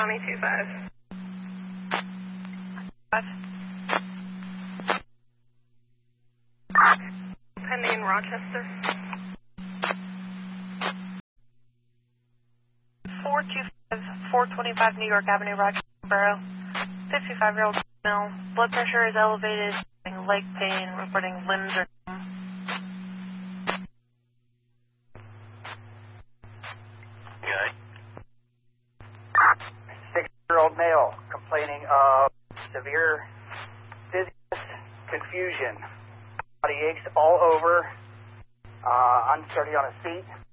County 25. 5. Pending Rochester. 425, 425 New York Avenue, Rochester Borough. 55-year-old female. Blood pressure is elevated. Leg pain. Reporting limbs are numb. Okay. 6-year-old male complaining of severe dizziness, confusion, body aches all over, unsteady on his feet.